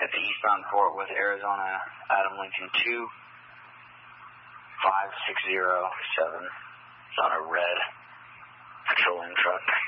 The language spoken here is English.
at the eastbound Fort Worth, Arizona, Adam Lincoln 25607. It's on a red patrolling truck.